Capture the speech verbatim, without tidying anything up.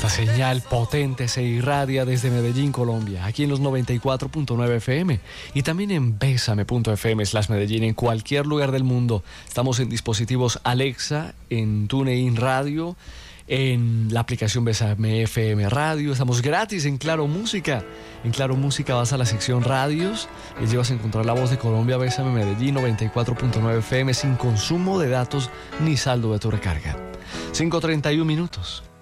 Esta señal potente se irradia desde Medellín, Colombia, aquí en los noventa y cuatro punto nueve F M y también en besame punto f m slash Medellín, en cualquier lugar del mundo. Estamos en dispositivos Alexa, en TuneIn Radio, en la aplicación Besame F M Radio. Estamos gratis en Claro Música. En Claro Música vas a la sección radios y llevas a encontrar La Voz de Colombia, Besame Medellín, noventa y cuatro punto nueve F M, sin consumo de datos ni saldo de tu recarga. cinco treinta y uno minutos.